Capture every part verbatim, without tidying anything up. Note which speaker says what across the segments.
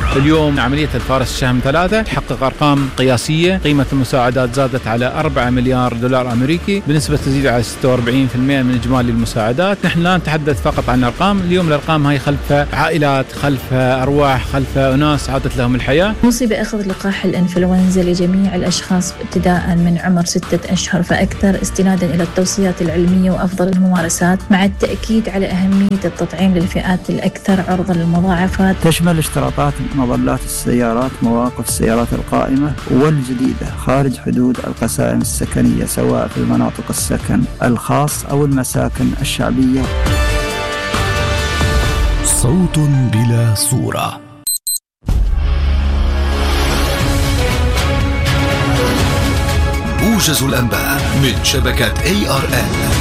Speaker 1: اليوم عملية الفارس الشهم ثلاثة تحقق أرقام قياسية، قيمة المساعدات زادت على أربعة مليار دولار أمريكي بنسبة تزيد على ستة وأربعين بالمئة من إجمالي المساعدات. نحن لا نتحدث فقط عن أرقام، اليوم الأرقام هي خلف عائلات، خلف أرواح، خلف أناس عادت لهم الحياة.
Speaker 2: نوصي بأخذ لقاح الإنفلونزا لجميع الأشخاص ابتداء من عمر ستة أشهر فأكثر، استنادا إلى التوصيات العلمية وأفضل الممارسات، مع التأكيد على أهمية التطعيم للفئات الأكثر عرضة للمضاعفات.
Speaker 3: تشمل اشتراطات مظلات السيارات مواقف السيارات القائمة والجديدة خارج حدود القسائم السكنية، سواء في المناطق السكن الخاص أو المساكن الشعبية.
Speaker 4: صوت بلا صورة. موجز الأنباء من شبكة إيه آر إل.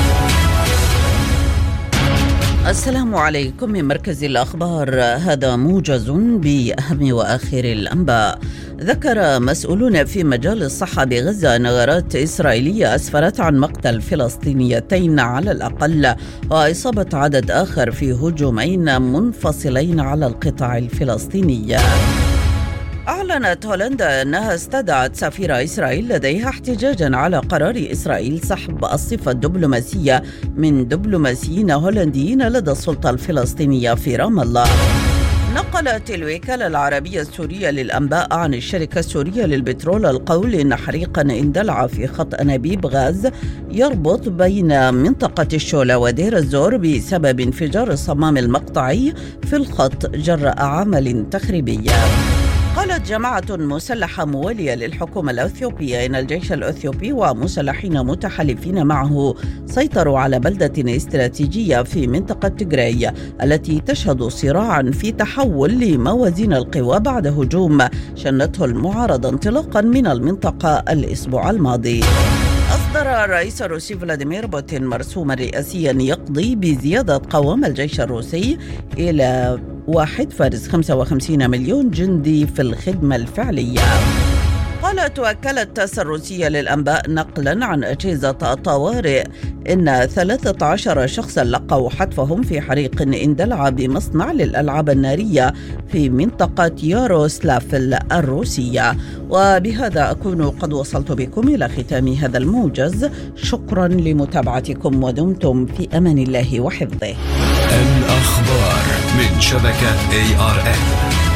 Speaker 5: السلام عليكم من مركز الأخبار، هذا موجز بأهم وآخر الأنباء. ذكر مسؤولون في مجال الصحة بغزة أن غارات إسرائيلية أسفرت عن مقتل فلسطينيتين على الأقل وإصابة عدد آخر في هجومين منفصلين على القطاع الفلسطيني. أعلنت هولندا أنها استدعت سفير إسرائيل لديها احتجاجا على قرار إسرائيل سحب الصفة الدبلوماسية من دبلوماسيين هولنديين لدى السلطة الفلسطينية في رام الله. نقلت الوكالة العربية السورية للأنباء عن الشركة السورية للبترول القول إن حريقا اندلع في خط أنابيب غاز يربط بين منطقة الشولة ودير الزور بسبب انفجار الصمام المقطعي في الخط جراء عمل تخريبي. قالت جماعة مسلحة موالية للحكومة الأثيوبية إن الجيش الأثيوبي ومسلحين متحالفين معه سيطروا على بلدة استراتيجية في منطقة تيغراي التي تشهد صراعا في تحول لموازين القوى بعد هجوم شنته المعارضة انطلاقا من المنطقة الأسبوع الماضي. أصدر الرئيس الروسي فلاديمير بوتين مرسوما رئاسيا يقضي بزيادة قوام الجيش الروسي إلى واحد فاصلة خمسة وخمسين مليون جندي في الخدمة الفعلية. قالت وكالة تاس الروسية للأنباء نقلا عن أجهزة الطوارئ إن ثلاثة عشر شخصا لقوا حتفهم في حريق اندلع بمصنع للألعاب النارية في منطقة ياروسلافل الروسية. وبهذا أكون قد وصلت بكم إلى ختام هذا الموجز، شكرا لمتابعتكم ودمتم في أمان الله وحفظه.
Speaker 4: الأخبار من شبكة إيه آر إل.